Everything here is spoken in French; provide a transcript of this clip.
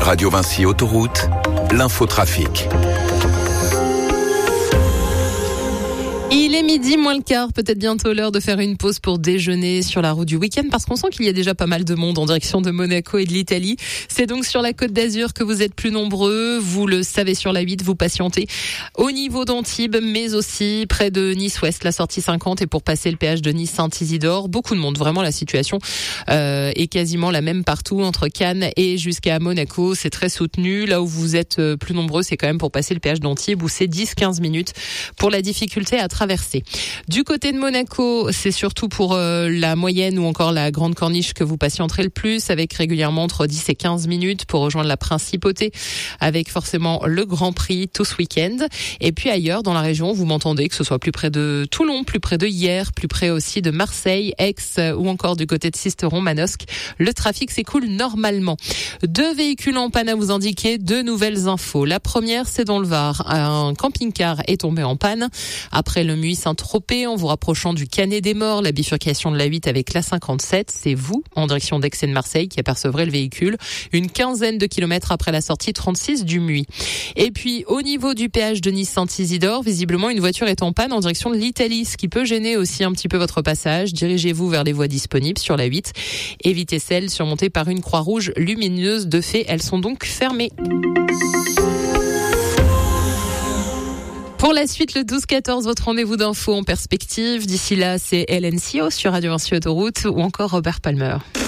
Radio Vinci Autoroute, l'infotrafic. Il est midi moins le quart, peut-être bientôt l'heure de faire une pause pour déjeuner sur la route du week-end parce qu'on sent qu'il y a déjà pas mal de monde en direction de Monaco et de l'Italie. C'est donc sur la Côte d'Azur que vous êtes plus nombreux. Vous le savez, sur la 8, vous patientez au niveau d'Antibes, mais aussi près de Nice-Ouest, la sortie 50 et pour passer le péage de Nice-Saint-Isidore. Beaucoup de monde, vraiment la situation est quasiment la même partout entre Cannes et jusqu'à Monaco. C'est très soutenu. Là où vous êtes plus nombreux, c'est quand même pour passer le péage d'Antibes où c'est 10-15 minutes pour la difficulté à traverser. Du côté de Monaco, c'est surtout pour la moyenne ou encore la grande corniche que vous patienterez le plus, avec régulièrement entre 10 et 15 minutes pour rejoindre la principauté, avec forcément le Grand Prix tout ce week-end. Et puis ailleurs dans la région, vous m'entendez, que ce soit plus près de Toulon, plus près de Hyères, plus près aussi de Marseille, Aix ou encore du côté de Sisteron, Manosque, le trafic s'écoule normalement. 2 véhicules en panne à vous indiquer, 2 nouvelles infos. La première, c'est dans le Var. Un camping-car est tombé en panne après le Muy-Saint-Tropez, en vous rapprochant du Canet des Morts, la bifurcation de la 8 avec la 57. C'est vous, en direction d'Aix et de Marseille, qui apercevrez le véhicule une quinzaine de kilomètres après la sortie 36 du Muy. Et puis, au niveau du péage de Nice-Saint-Isidore, visiblement, une voiture est en panne en direction de l'Italie, ce qui peut gêner aussi un petit peu votre passage. Dirigez-vous vers les voies disponibles sur la 8. Évitez celles surmontées par une croix rouge lumineuse. De fait, elles sont donc fermées. Pour la suite, le 12-14, votre rendez-vous d'infos en perspective. D'ici là, c'est Hélène Sio sur Radio Vinci Autoroute ou encore Robert Palmer.